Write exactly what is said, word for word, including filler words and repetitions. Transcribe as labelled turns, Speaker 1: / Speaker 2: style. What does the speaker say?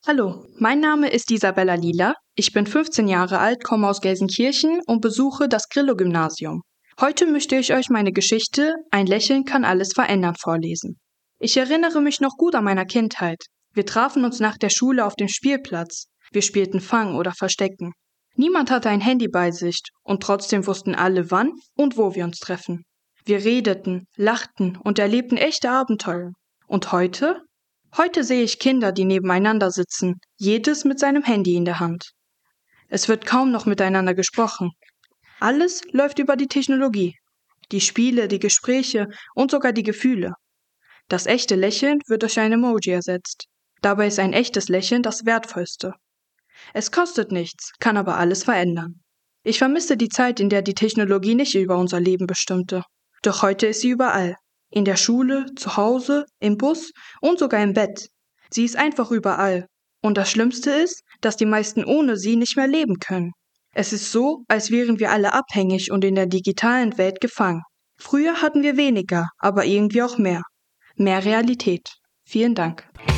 Speaker 1: Hallo, mein Name ist Isabella Lila, ich bin fünfzehn Jahre alt, komme aus Gelsenkirchen und besuche das Grillo-Gymnasium. Heute möchte ich euch meine Geschichte »Ein Lächeln kann alles verändern« vorlesen. Ich erinnere mich noch gut an meine Kindheit. Wir trafen uns nach der Schule auf dem Spielplatz. Wir spielten Fang oder Verstecken. Niemand hatte ein Handy bei sich und trotzdem wussten alle, wann und wo wir uns treffen. Wir redeten, lachten und erlebten echte Abenteuer. Und heute? Heute sehe ich Kinder, die nebeneinander sitzen, jedes mit seinem Handy in der Hand. Es wird kaum noch miteinander gesprochen. Alles läuft über die Technologie. Die Spiele, die Gespräche und sogar die Gefühle. Das echte Lächeln wird durch ein Emoji ersetzt. Dabei ist ein echtes Lächeln das Wertvollste. Es kostet nichts, kann aber alles verändern. Ich vermisse die Zeit, in der die Technologie nicht über unser Leben bestimmte. Doch heute ist sie überall. In der Schule, zu Hause, im Bus und sogar im Bett. Sie ist einfach überall. Und das Schlimmste ist, dass die meisten ohne sie nicht mehr leben können. Es ist so, als wären wir alle abhängig und in der digitalen Welt gefangen. Früher hatten wir weniger, aber irgendwie auch mehr. Mehr Realität. Vielen Dank.